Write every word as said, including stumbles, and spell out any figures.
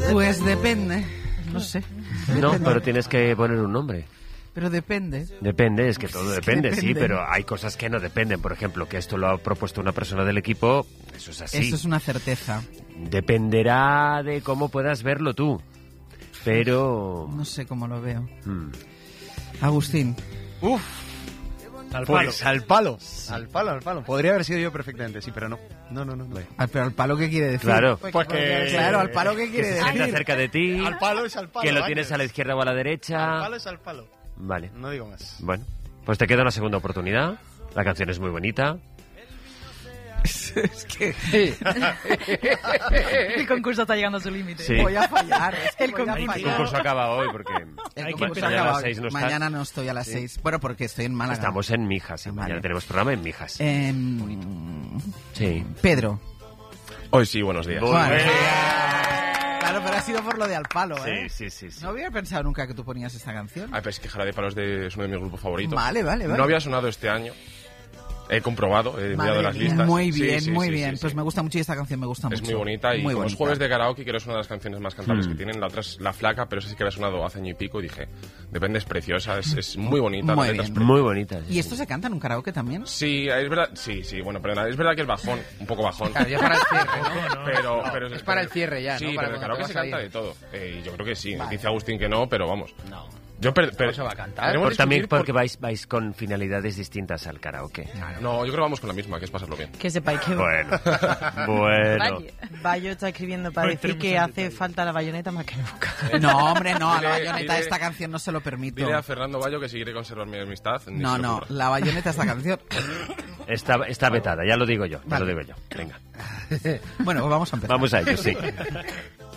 Pues depende, no sé. No, Depende. pero tienes que poner un nombre. Pero depende. Depende, es que todo Es que depende, depende. sí, pero hay cosas que no dependen. Por ejemplo, que esto lo ha propuesto una persona del equipo, eso es así. Eso es una certeza. Dependerá de cómo puedas verlo tú, pero... No sé cómo lo veo. Hmm. Agustín. Uf. Al palo. Pues al palo. Al palo, al palo. Podría haber sido yo perfectamente, sí, pero no. No, no, no. no. Ah, pero al palo, ¿qué quiere decir? Claro. Pues que... Claro, al palo, ¿qué Que quiere se sienta decir? cerca de ti, Al palo es al palo. que lo vaya. tienes a la izquierda o a la Al derecha... palo es al palo. Vale, No digo más. bueno, pues te queda una segunda oportunidad. La canción es muy bonita. Es que El concurso está llegando a su límite. Sí. voy a fallar. Es que El voy a concurso. El fallar. concurso acaba hoy porque El Hay que concurso empezar. mañana a acaba las seis no hoy. estás. Mañana no estoy a las seis. Bueno, porque estoy en Málaga. estamos en Mijas y Vale. mañana tenemos programa en Mijas. Em, Sí. Pedro. Hoy sí, buenos días. Muy Vale. bien. Claro, pero ha sido por lo de al palo, Sí, ¿eh? sí, sí, sí. No había pensado nunca que tú ponías esta canción. Ah, pero es que Jara de Palos de, es uno de mis grupos favoritos. Vale, vale, vale. No había sonado este año. He comprobado, he mirado Madre las mía. listas. Muy Sí, bien, sí, muy sí, bien. sí, Pues sí. me gusta mucho y esta canción me gusta Es mucho. muy bonita y Muy como es bonita. jueves de karaoke, creo que es una de las canciones más cantables Mm. que tienen. La otra es La Flaca, pero esa sí que había sonado hace año y pico y dije, depende, es preciosa, es, es muy bonita. Muy la letra es bien. pre- Muy bonita. sí, ¿Y esto sí. se canta en un karaoke también? Sí, es verdad, sí, sí, bueno, perdona, es verdad que es bajón, un poco bajón. Claro, ya para el cierre, ¿no? Pero, pero Es para el cierre ya, sí, ¿no? Para pero en el cuando karaoke te se vas a canta ir. de todo. Eh, y yo creo que sí. Vale. Dice Agustín que no, pero vamos. No. Yo per- per- ¿Cómo se va a cantar? Tenemos Por, que también discutir porque por- vais, vais con finalidades distintas al karaoke. No, yo creo que vamos con la misma, que es pasarlo bien. Que sepáis que Bueno, bueno. Vaya. Bayo está escribiendo para No decir entremos que en hace detalle. falta la bayoneta más que nunca. No, hombre, no. A la Dile- bayoneta dile- esta canción no se lo permito. Dile a Fernando Bayo que si quiere conservar mi amistad. ni No, se lo no. ocurra. La bayoneta esta canción. Está, está vetada, ya lo digo yo, ya Vale. lo digo yo. Venga, Bueno, pues vamos a empezar. vamos a ello, sí.